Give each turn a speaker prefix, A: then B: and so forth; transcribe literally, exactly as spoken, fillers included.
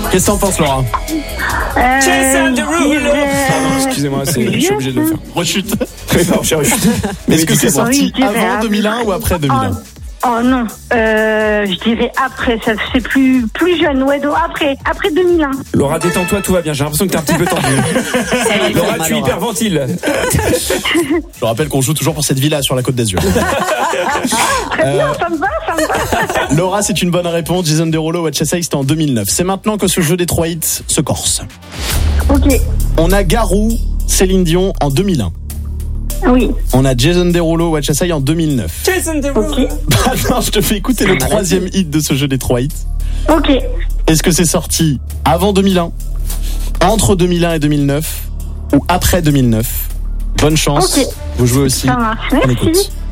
A: Qu'est-ce que t'en penses, Laura?
B: Euh,
C: Jason Derulo.
A: Pardon, excusez-moi, c'est, je suis obligé de le faire.
D: Rechute.
A: Non, j'ai rechuté.
D: Est-ce que c'est sorti
B: Oui, je dirais
D: avant
B: après.
D: deux mille un ou après deux mille un?
B: Oh non, euh, je dirais après, ça c'est plus plus jeune, ouais, donc après, après deux mille un.
A: Laura, détends-toi, tout va bien. J'ai l'impression que t'es un petit peu tendu.
C: Ça va le
A: Laura,
C: faire mal,
A: tu
C: Laura.
A: hyperventiles.
D: Je rappelle qu'on joue toujours pour cette villa sur la Côte d'Azur.
B: Très bien, ça me va, ça me va.
D: Laura, c'est une bonne réponse. Jason Derulo, What You Say, c'était en deux mille neuf. C'est maintenant que ce jeu des trois hits se corse.
B: Ok,
D: On a Garou, Céline Dion en deux mille un.
B: oui,
D: On a Jason Derulo, What You Say en deux mille neuf.
C: Jason Derulo.
B: ok,
D: Maintenant, je te fais écouter le troisième hit de ce jeu des trois hits.
B: ok.
D: Est-ce que c'est sorti avant deux mille un, entre deux mille un et deux mille neuf ou après deux mille neuf? Bonne chance.
B: Ok.
D: Vous jouez aussi.
B: Ça marche,
D: On
B: merci.
D: écoute.